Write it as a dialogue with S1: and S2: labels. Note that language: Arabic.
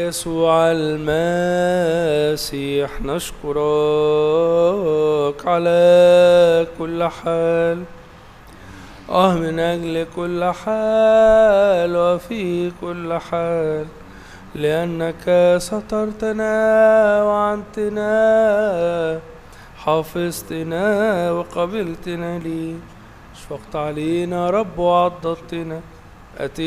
S1: يسوع المسيح نشكرك على كل حال، من أجل كل حال وفي كل حال، لأنك سترتنا وعنتنا، حافظتنا وقبلتنا لي، اشفقت علينا رب وعضدتنا.